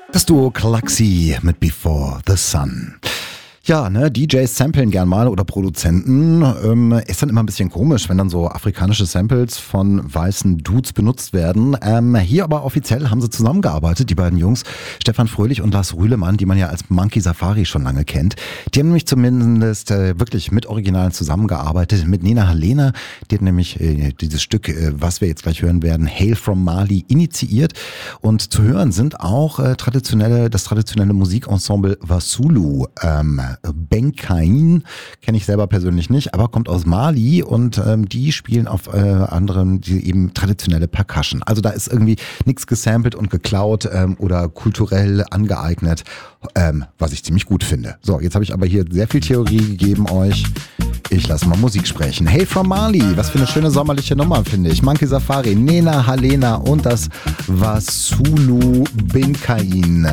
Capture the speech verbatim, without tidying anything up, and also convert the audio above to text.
Das Duo Klaxi mit Before the Sun. Ja, ne, D Js samplen gern mal oder Produzenten. Ähm, ist dann immer ein bisschen komisch, wenn dann so afrikanische Samples von weißen Dudes benutzt werden. Ähm, hier aber offiziell haben sie zusammengearbeitet, die beiden Jungs, Stefan Fröhlich und Lars Rühlemann, die man ja als Monkey Safari schon lange kennt. Die haben nämlich zumindest äh, wirklich mit Originalen zusammengearbeitet. Mit Nena Halena, die hat nämlich äh, dieses Stück, äh, was wir jetzt gleich hören werden, Hail from Mali, initiiert. Und zu hören sind auch äh, traditionelle, das traditionelle Musikensemble Wasulu. Ähm, Benkain kenne ich selber persönlich nicht, aber kommt aus Mali und ähm, die spielen auf äh, anderen die eben traditionelle Percussion. Also da ist irgendwie nichts gesampelt und geklaut ähm, oder kulturell angeeignet, ähm, was ich ziemlich gut finde. So, jetzt habe ich aber hier sehr viel Theorie gegeben euch. Ich lasse mal Musik sprechen. Hey from Mali, was für eine schöne sommerliche Nummer, finde ich. Monkey Safari, Nena Halena und das Wasulu Benkain.